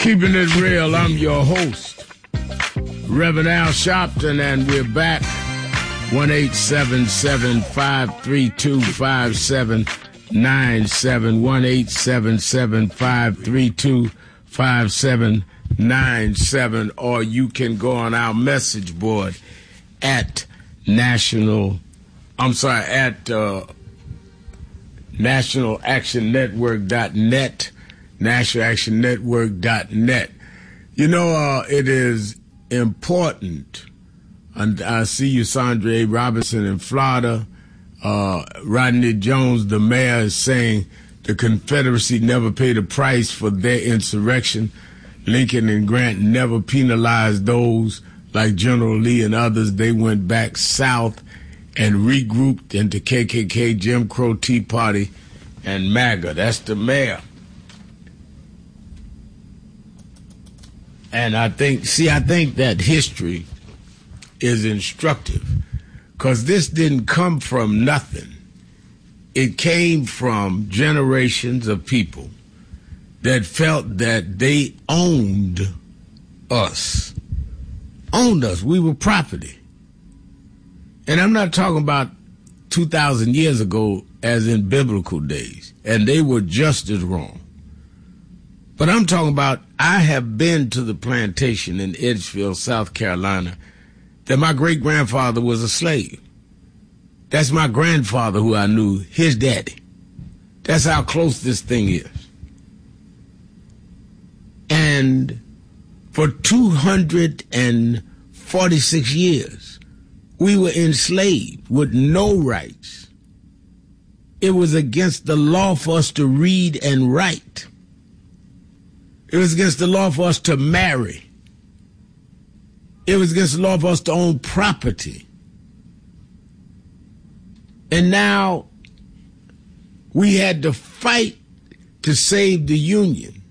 Keeping it real, I'm your host, Reverend Al Sharpton, and we're back. 1-877-532-5797, 1-877-532-5797, or you can go on our message board at nationalactionnetwork.net, nationalactionnetwork.net. You know, it is important, and I see you, Sandra A. Robinson in Florida. Rodney Jones, the mayor, is saying the Confederacy never paid a price for their insurrection. Lincoln and Grant never penalized those like General Lee and others. They went back south and regrouped into KKK, Jim Crow, Tea Party, and MAGA. That's the mayor. And I think that history is instructive, because this didn't come from nothing. It came from generations of people that felt that they owned us. We were property. And I'm not talking about 2,000 years ago as in biblical days, and they were just as wrong. But I'm talking about, I have been to the plantation in Edgefield, South Carolina, that my great-grandfather was a slave. That's my grandfather who I knew, his daddy. That's how close this thing is. And for 246 years, we were enslaved with no rights. It was against the law for us to read and write. It was against the law for us to marry. It was against the law for us to own property. And now we had to fight to save the Union.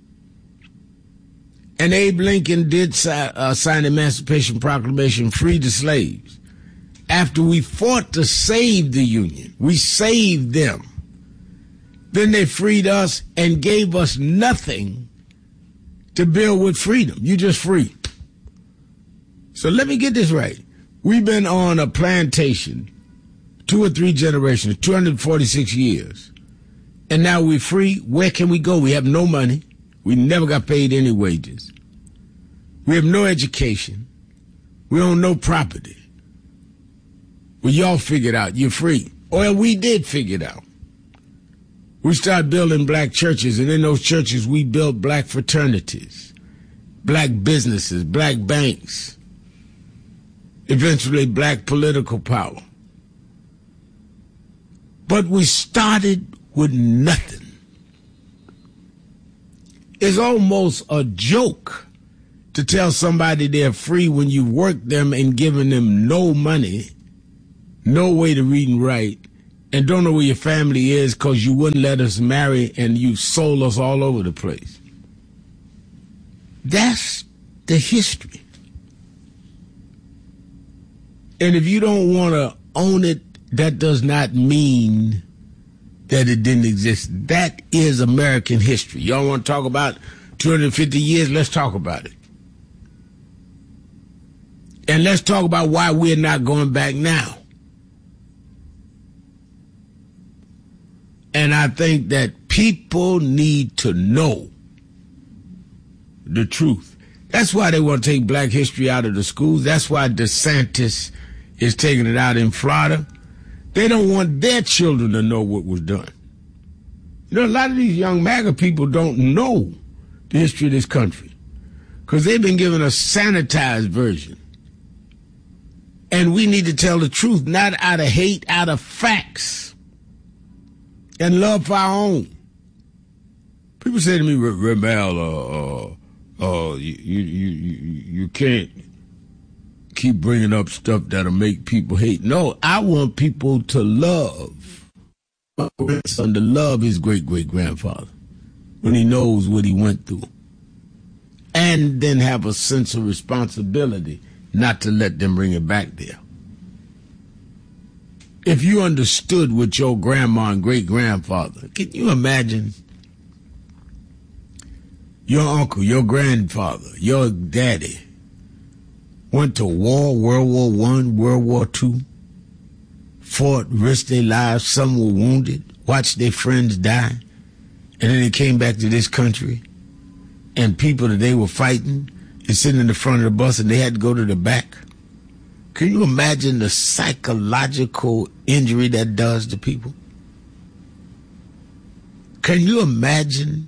And Abe Lincoln did sign the Emancipation Proclamation, freed the slaves. After we fought to save the Union, we saved them. Then they freed us and gave us nothing to build with freedom. You just free. So let me get this right. We've been on a plantation 2 or 3 generations, 246 years. And now we're free. Where can we go? We have no money. We never got paid any wages. We have no education. We own no property. Well, y'all figured out you're free. Well, we did figure it out. We started building black churches, and in those churches we built black fraternities, black businesses, black banks, eventually black political power. But we started with nothing. It's almost a joke to tell somebody they're free when you worked them and given them no money, no way to read and write, and don't know where your family is because you wouldn't let us marry and you sold us all over the place. That's the history. And if you don't want to own it, that does not mean that it didn't exist. That is American history. Y'all want to talk about 250 years? Let's talk about it. And let's talk about why we're not going back now. And I think that people need to know the truth. That's why they want to take black history out of the schools. That's why DeSantis is taking it out in Florida. They don't want their children to know what was done. You know, a lot of these young MAGA people don't know the history of this country because they've been given a sanitized version. And we need to tell the truth, not out of hate, out of facts and love for our own. People say to me, Rebel, you can't keep bringing up stuff that'll make people hate. No, I want people to love my grandson, to love his great-great-grandfather when he knows what he went through, and then have a sense of responsibility not to let them bring it back there. If you understood what your grandma and great-grandfather, can you imagine Your uncle, your grandfather, your daddy went to war, World War I, World War II, fought, risked their lives, some were wounded, watched their friends die, and then they came back to this country, and people that they were fighting is sitting in the front of the bus and they had to go to the back. Can you imagine the psychological injury that does to people? Can you imagine?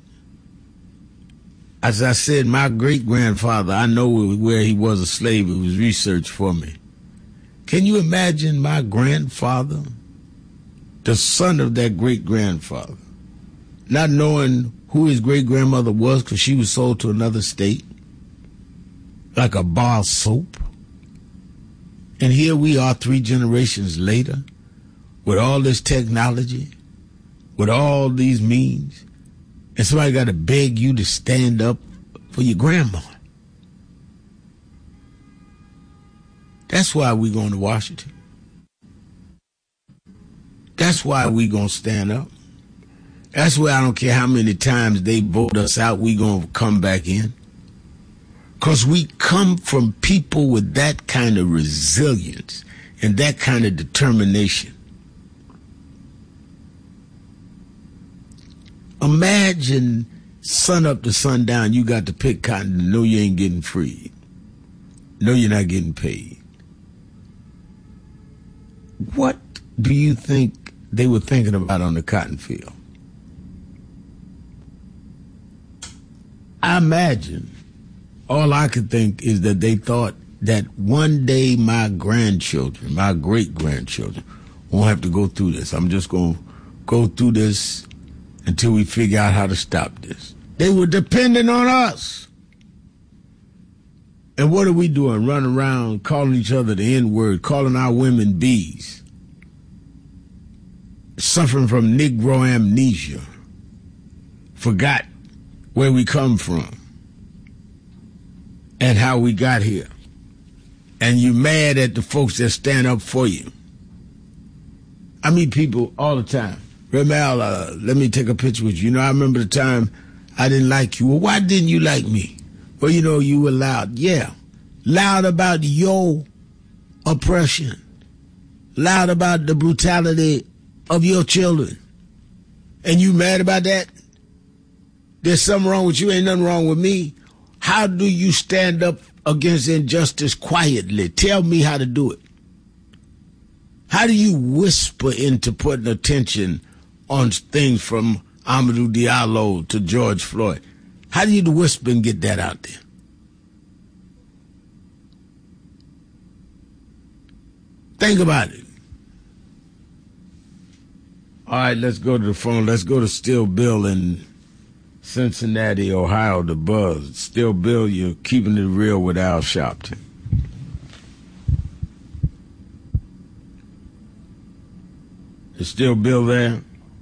As I said, my great-grandfather, I know where he was a slave. It was research for me. Can you imagine my grandfather, the son of that great-grandfather, not knowing who his great-grandmother was because she was sold to another state, like a bar of soap? And here we are 3 generations later with all this technology, with all these means, and somebody got to beg you to stand up for your grandma. That's why we're going to Washington. That's why we're going to stand up. That's why I don't care how many times they vote us out, we're going to come back in. Because we come from people with that kind of resilience and that kind of determination. Imagine sun up to sundown, you got to pick cotton and know you ain't getting free. Know you're not getting paid. What do you think they were thinking about on the cotton field? I imagine all I could think is that they thought that one day my grandchildren, my great-grandchildren, won't have to go through this. I'm just going to go through this until we figure out how to stop this. They were dependent on us. And what are we doing? Running around calling each other the N-word, calling our women bees, suffering from Negro amnesia, forgot where we come from and how we got here. And you mad at the folks that stand up for you. I meet people all the time. Ramel, let me take a picture with you. You know, I remember the time I didn't like you. Well, why didn't you like me? Well, you know, you were loud. Yeah. Loud about your oppression. Loud about the brutality of your children. And you mad about that? There's something wrong with you. Ain't nothing wrong with me. How do you stand up against injustice quietly? Tell me how to do it. How do you whisper into putting attention on things from Amadou Diallo to George Floyd? How do you whisper and get that out there? Think about it. All right, let's go to the phone. Let's go to Still Bill in Cincinnati, Ohio, the Buzz. Still Bill, you're keeping it real with Al Sharpton. Is Still Bill there?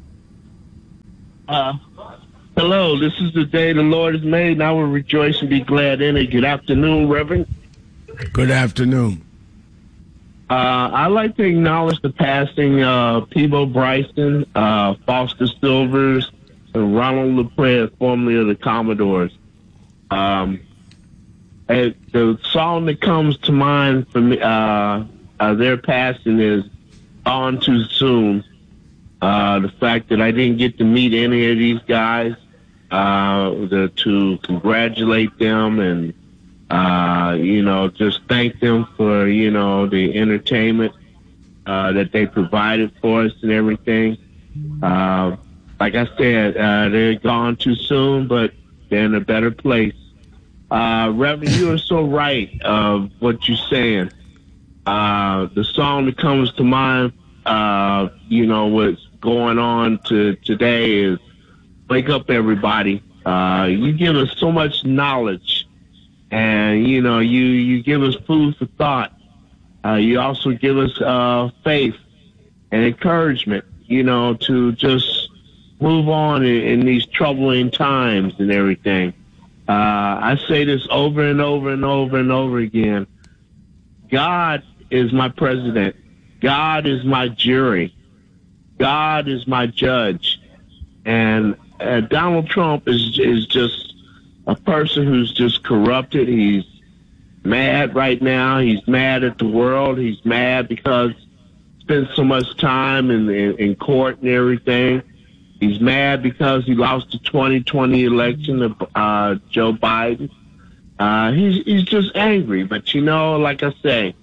Hello, this is the day the Lord has made, and I will rejoice and be glad in it. Good afternoon, Reverend. Good afternoon. I'd like to acknowledge the passing of Peabo Bryson, Foster Silvers, and Ronald LaPrez, formerly of the Commodores. And the song that comes to mind for me, their passing is "On Too Soon." The fact that I didn't get to meet any of these guys, to congratulate them and, just thank them for, the entertainment that they provided for us and everything. Like I said, they're gone too soon, but they're in a better place. Reverend, you are so right of what you're saying. The song that comes to mind, what's going on today is wake up, everybody. You give us so much knowledge, and you give us food for thought. You also give us faith and encouragement, to just move on in these troubling times and everything. I say this over and over and over and over again. God is my president. God is my jury. God is my judge. And Donald Trump is just a person who's just corrupted. He's mad right now. He's mad at the world. He's mad because he spent so much time in court and everything. He's mad because he lost the 2020 election of Joe Biden. He's just angry. But, like I say,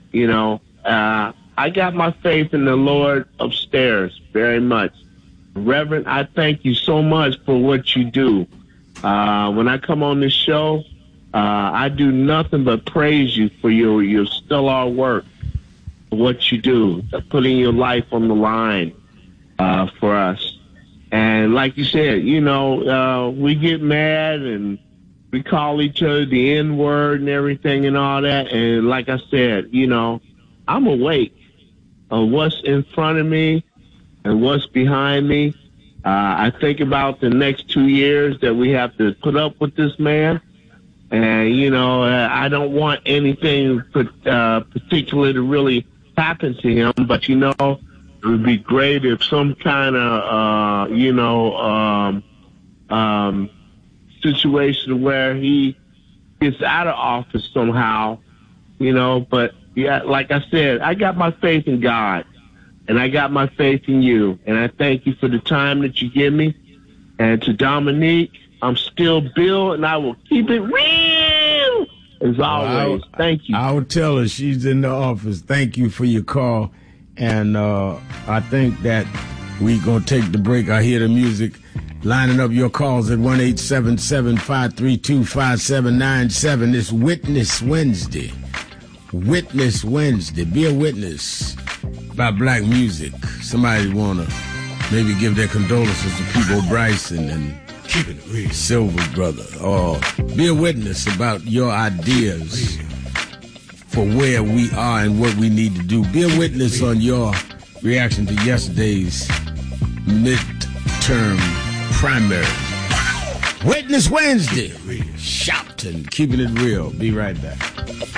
I got my faith in the Lord upstairs very much. Reverend, I thank you so much for what you do. When I come on this show, I do nothing but praise you for your stellar work, for what you do, putting your life on the line for us. And like you said, we get mad and we call each other the N-word and everything and all that. And like I said, I'm awake of what's in front of me and what's behind me. I think about the next 2 years that we have to put up with this man. And, I don't want anything particular to really happen to him. But, it would be great if some kind of, situation where he gets out of office somehow, But, yeah, like I said, I got my faith in God. And I got my faith in you. And I thank you for the time that you give me. And to Dominique, I'm still Bill, and I will keep it real as always. Thank you. I will tell her she's in the office. Thank you for your call. And I think that we're going to take the break. I hear the music. Lining up your calls at 1-877-532-5797. It's Witness Wednesday. Witness Wednesday. Be a witness by black music. Somebody want to maybe give their condolences to Peabo Bryson and keep it real, Silver Brother. Or be a witness about your ideas for where we are and what we need to do. Be a witness on your reaction to yesterday's midterm primary. Witness Wednesday. Shout and keeping it real. Be right back.